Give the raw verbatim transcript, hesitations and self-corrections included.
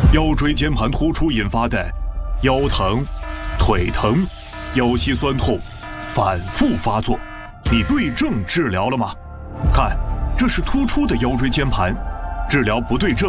腰椎间盘突出引发的腰疼、腿疼、腰膝酸痛反复发作，你对症治疗了吗？看，这是突出的腰椎间盘，治疗不对症